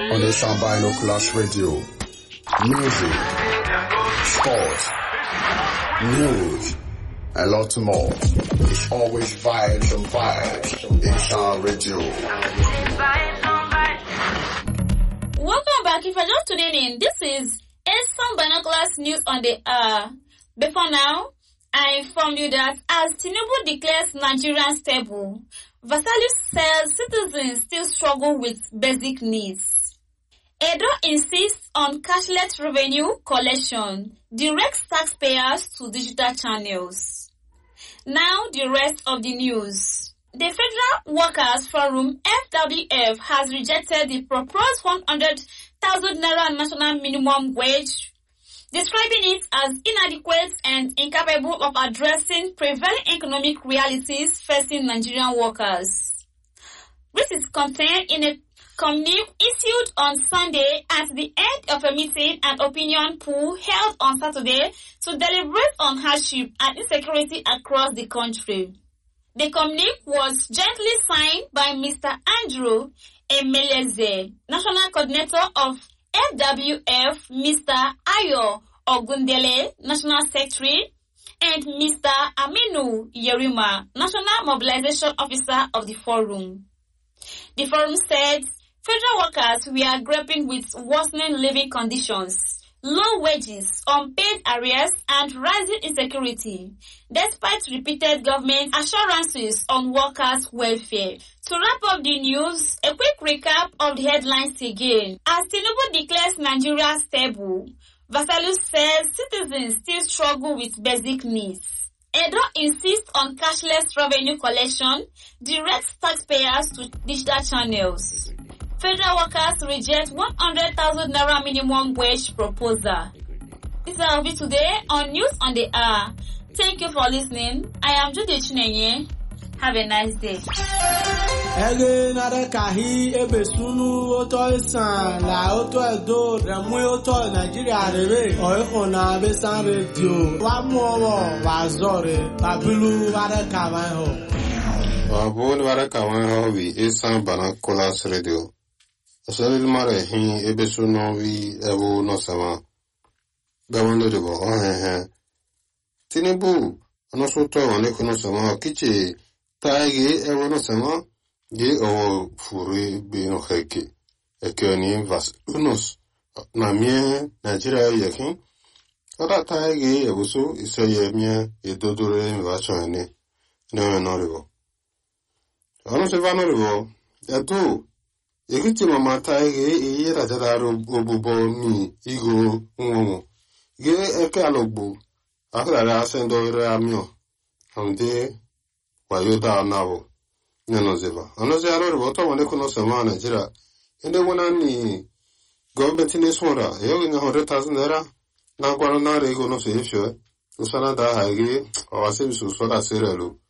on the Binoculars Radio. Music, sports, news, and lots more. It's always vibes and vibes in Sound Radio. Welcome back. If you're just tuning in, this is Sound Binoculars News on the Hour. Before now, I informed you that as Tinubu declares Nigerian stable, Vasali says citizens still struggle with basic needs. Edo insists on cashless revenue collection, directs taxpayers to digital channels. Now the rest of the news. The Federal Workers Forum FWF has rejected the proposed 100,000 naira national minimum wage, describing it as inadequate and incapable of addressing prevailing economic realities facing Nigerian workers. This is contained in a communique issued on Sunday at the end of a meeting and opinion poll held on Saturday to deliberate on hardship and insecurity across the country. The communique was jointly signed by Mr. Andrew Emeleze, National Coordinator of FWF, Mr. Ayo Ogundele, National Secretary, and Mr. Aminu Yerima, National Mobilization Officer of the Forum. The Forum said federal workers were grappling with worsening living conditions, low wages, unpaid arrears, and rising insecurity, despite repeated government assurances on workers' welfare. To wrap up the news, a quick recap of the headlines again. As Tinubu declares Nigeria stable, Vasali says citizens still struggle with basic needs. Edo insists on cashless revenue collection, directs taxpayers to digital channels. Federal workers reject 100,000 naira minimum wage proposal. This is our view today on News on the Hour. Thank you for listening. I am Judy Chinenye. Have a nice day. Ege nare kahi ebe sunu oto isan la oto edo remu oto Nigeria rebe oiko na besan radio wa mu owo wa zore babilu ware kawan ho Babul ware kawan ho wi Sound Binoculars Radio. Asalil mare hin ebe sunu wi ebu no sama gawando debo Tinubu ano soto wane kono sama kiche taige ebu no sama ge owo furi bino heke ekeni vas unos na mie Nigeria yakin ora taige ebuso iseye mie edodore vachane no noribo ano se vanoribo eto ekiti mama taige iyera jadaro obubo mi igo nwomo ge eke alogbo akara asendo re amio amde wayoda nawo Nenozeva. Anoze arori boto wane kuno sama Nigeria. Ende wana ni government ni swara. Yogi nga 100,000 naira. Na kwano na rego no se ifyo. Usana da haigi. Awase bisu swara serelu.